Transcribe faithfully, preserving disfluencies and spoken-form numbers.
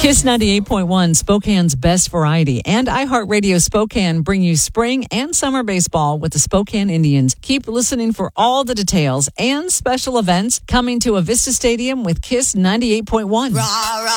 Kiss ninety-eight point one, Spokane's best variety, and iHeartRadio Spokane bring you spring and summer baseball with the Spokane Indians. Keep listening for all the details and special events coming to Avista Stadium with Kiss ninety-eight point one. Rah, rah.